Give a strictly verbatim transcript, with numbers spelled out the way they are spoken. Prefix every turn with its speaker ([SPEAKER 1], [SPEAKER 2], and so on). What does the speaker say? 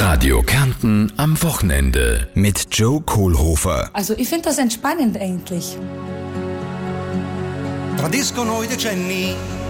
[SPEAKER 1] Radio Kärnten am Wochenende.
[SPEAKER 2] Mit Joe Kohlhofer.
[SPEAKER 3] Also ich finde das entspannend eigentlich.
[SPEAKER 4] Tradiscono i decenni